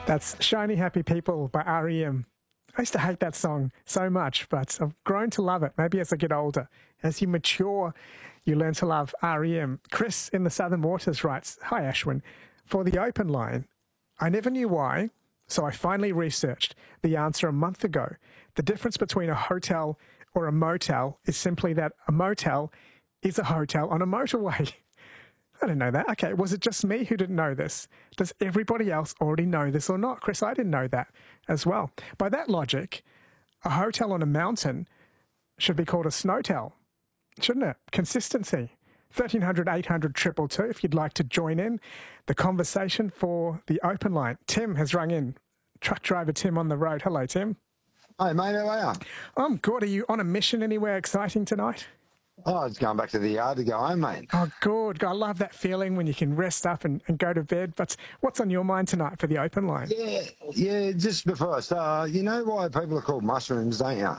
That's Shiny Happy People by R.E.M. I used to hate that song so much, but I've grown to love it. Maybe as I get older. As you mature, you learn to love R.E.M. Chris in the Southern Waters writes, "Hi Ashwin, for the open line, I never knew why, so I finally researched the answer a month ago. The difference between a hotel or a motel is simply that a motel is a hotel on a motorway." I didn't know that. Okay, was it just me who didn't know this? Does everybody else already know this or not? Chris, I didn't know that as well. By that logic, a hotel on a mountain should be called a snowtel, shouldn't it? Consistency. 1300 800 222 if you'd like to join in the conversation for the open line. Tim has rung in. Truck driver Tim on the road. Hello, Tim. Hi, mate. How are you? I'm good. Are you on a mission anywhere exciting tonight? Oh, I was going back to the yard to go home, mate. Oh, good. I love that feeling when you can rest up and go to bed. But what's on your mind tonight for the open line? Yeah, just before I start, you know why people are called mushrooms, don't you?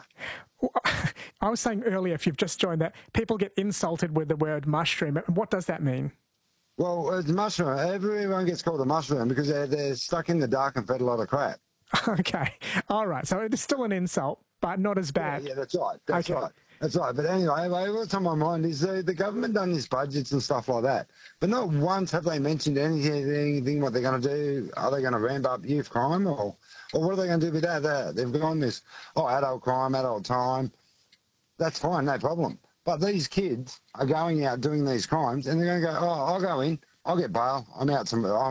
I was saying earlier, if you've just joined that, people get insulted with the word mushroom. What does that mean? Well, it's mushroom. Everyone gets called a mushroom because they're stuck in the dark and fed a lot of crap. Okay. All right. So it's still an insult, but not as bad. Yeah, that's right. That's right. That's right. But anyway, what's on my mind is the government done these budgets and stuff like that. But not once have they mentioned anything what they're going to do. Are they going to ramp up youth crime or what are they going to do with that? They've gone this, adult crime, adult time. That's fine, no problem. But these kids are going out doing these crimes and they're going to go, I'll go in, I'll get bail, I'm out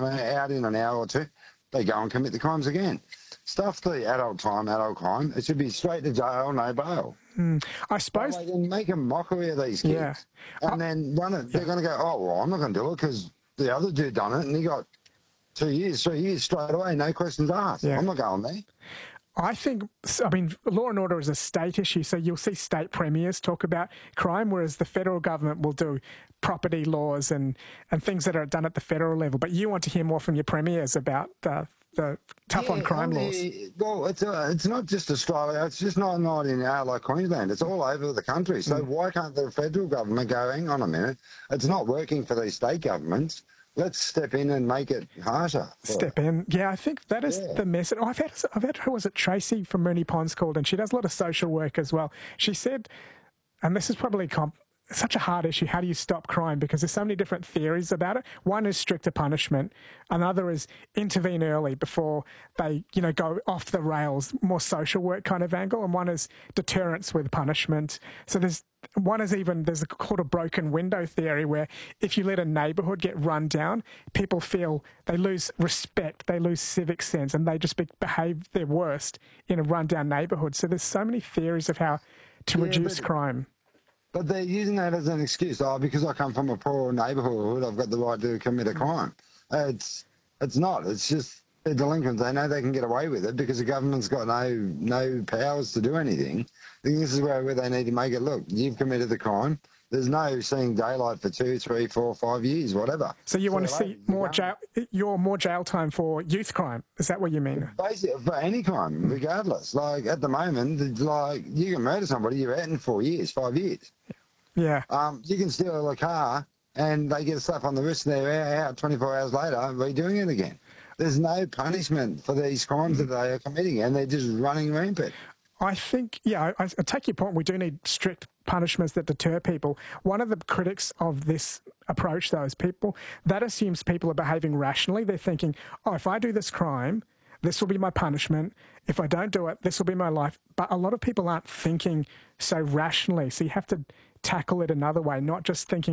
in an hour or two. They go and commit the crimes again. Stuff the adult crime. It should be straight to jail, no bail. I suppose. They can make a mockery of these kids. Yeah. And then they're going to go, I'm not going to do it because the other dude done it and he got 2 years, 3 years straight away, no questions asked. Yeah. I'm not going there. I think, law and order is a state issue, so you'll see state premiers talk about crime, whereas the federal government will do property laws and things that are done at the federal level. But you want to hear more from your premiers about the tough on crime laws. Well, it's not just Australia. It's just not in like Queensland. It's all over the country. So why can't the federal government go, hang on a minute, it's not working for these state governments. Let's step in and make it harsher. Step in. Yeah, I think that is the message. I've had her, was it Tracy from Moonee Ponds called, and she does a lot of social work as well. She said, and this is probably such a hard issue, how do you stop crime? Because there's so many different theories about it. One is stricter punishment. Another is intervene early before they, go off the rails, more social work kind of angle. And one is deterrence with punishment. So there's called a broken window theory where if you let a neighbourhood get run down, people feel they lose respect, they lose civic sense, and they just behave their worst in a run-down neighbourhood. So there's so many theories of how to reduce crime. But they're using that as an excuse. Because I come from a poor neighbourhood, I've got the right to commit a crime. It's not. It's just they're delinquents. They know they can get away with it because the government's got no powers to do anything. I think this is where they need to make it, look, you've committed the crime. There's no seeing daylight for 2, 3, 4, 5 years, whatever. So you want to see more jail time for youth crime? Is that what you mean? Basically, for any crime, regardless. Like at the moment, you can murder somebody, you're out in 4 years, 5 years. Yeah. You can steal a car and they get a slap on the wrist and they're out 24 hours later redoing it again. There's no punishment for these crimes that they are committing and they're just running rampant. I think, I take your point. We do need strict punishments that deter people. One of the critics of this approach, though, is that assumes people are behaving rationally. They're thinking, if I do this crime, this will be my punishment. If I don't do it, this will be my life. But a lot of people aren't thinking so rationally. So you have to tackle it another way, not just thinking